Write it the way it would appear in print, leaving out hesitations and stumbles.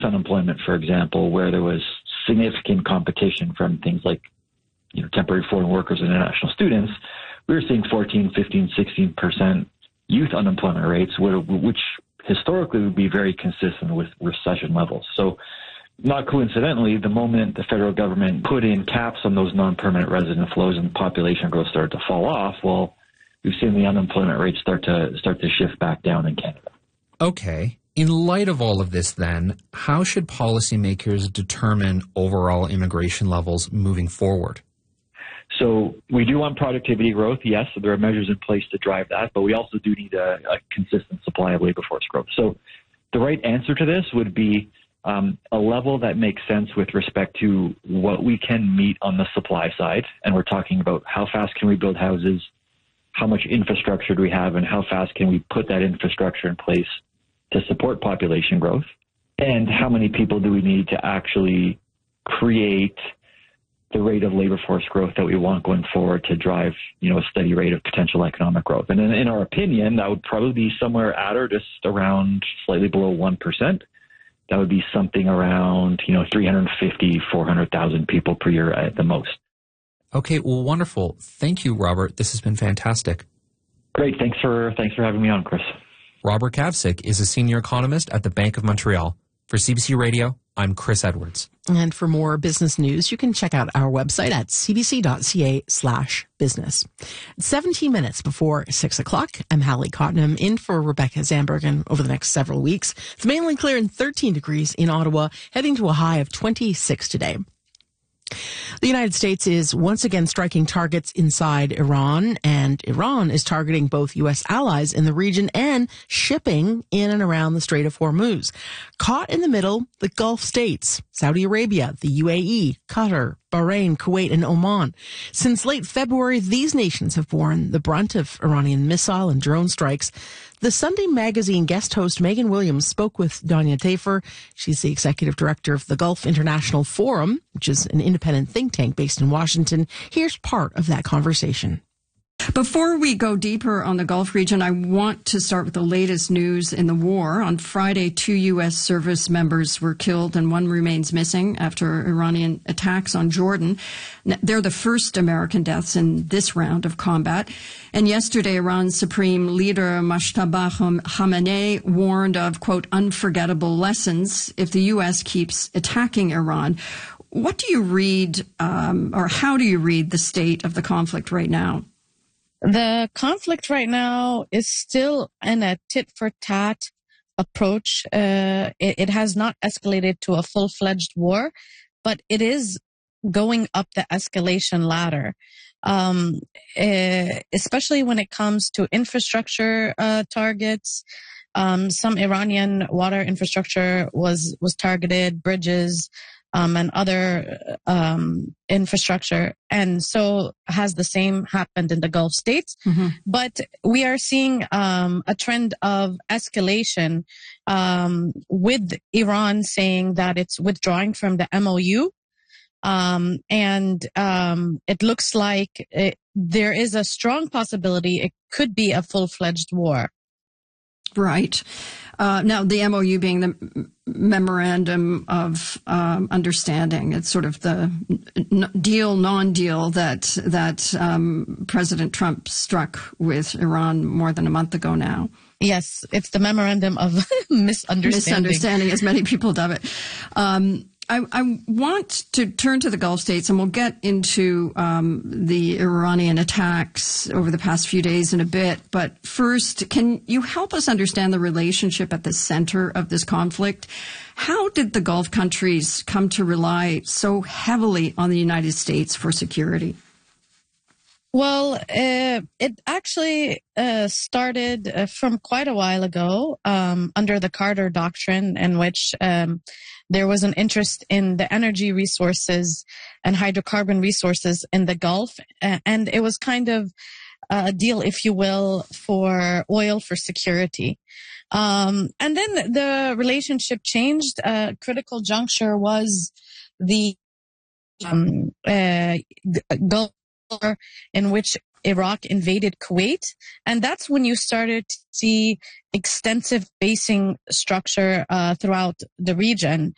unemployment, for example, where there was significant competition from things like temporary foreign workers and international students, we were seeing 14, 15, 16% youth unemployment rates, which historically would be very consistent with recession levels. So not coincidentally, the moment the federal government put in caps on those non-permanent resident flows and population growth started to fall off, well, we've seen the unemployment rate start to shift back down in Canada. Okay. In light of all of this, then, how should policymakers determine overall immigration levels moving forward? So we do want productivity growth, yes. So there are measures in place to drive that, but we also do need a consistent supply of labor force growth. So the right answer to this would be a level that makes sense with respect to what we can meet on the supply side. And we're talking about how fast can we build houses, how much infrastructure do we have, and how fast can we put that infrastructure in place to support population growth, and how many people do we need to actually create the rate of labor force growth that we want going forward to drive, a steady rate of potential economic growth. And in our opinion, that would probably be somewhere at or just around slightly below 1%. That would be something around, 350, 400,000 people per year at the most. Okay, well, wonderful. Thank you, Robert. This has been fantastic. Great. Thanks for having me on, Chris. Robert Kavcic is a senior economist at the Bank of Montreal. For CBC Radio, I'm Chris Edwards. And for more business news, you can check out our website at cbc.ca/business. 17 minutes before 6 o'clock, I'm Hallie Cottenham in for Rebecca Zambergen over the next several weeks. It's mainly clear and 13 degrees in Ottawa, heading to a high of 26 today. The United States is once again striking targets inside Iran, and Iran is targeting both U.S. allies in the region and shipping in and around the Strait of Hormuz. Caught in the middle, the Gulf states, Saudi Arabia, the UAE, Qatar, Bahrain, Kuwait, and Oman. Since late February, these nations have borne the brunt of Iranian missile and drone strikes. The Sunday Magazine guest host Megan Williams spoke with Danya Tafer. She's the executive director of the Gulf International Forum, which is an independent think tank based in Washington. Here's part of that conversation. Before we go deeper on the Gulf region, I want to start with the latest news in the war. On Friday, 2 U.S. service members were killed and one remains missing after Iranian attacks on Jordan. They're the first American deaths in this round of combat. And yesterday, Iran's supreme leader, Mojtaba Khamenei, warned of, quote, unforgettable lessons if the U.S. keeps attacking Iran. What do you read, or how do you read the state of the conflict right now? The conflict right now is still in a tit-for-tat approach. It has not escalated to a full-fledged war, but it is going up the escalation ladder, especially when it comes to infrastructure targets. Some Iranian water infrastructure was targeted, bridges, and other infrastructure. And so has the same happened in the Gulf states. Mm-hmm. But we are seeing a trend of escalation with Iran saying that it's withdrawing from the MOU. And it looks like there is a strong possibility it could be a full-fledged war. Right. Now, the MOU being the Memorandum of Understanding, it's sort of the deal, non-deal that President Trump struck with Iran more than a month ago now. Yes, it's the Memorandum of Misunderstanding, as many people dub it. I want to turn to the Gulf states, and we'll get into the Iranian attacks over the past few days in a bit. But first, can you help us understand the relationship at the center of this conflict? How did the Gulf countries come to rely so heavily on the United States for security? Well, it actually started from quite a while ago under the Carter Doctrine, in which there was an interest in the energy resources and hydrocarbon resources in the Gulf. And it was kind of a deal, if you will, for oil for security. And then the relationship changed. A critical juncture was the Gulf War, in which Iraq invaded Kuwait. And that's when you started to see extensive basing structure throughout the region.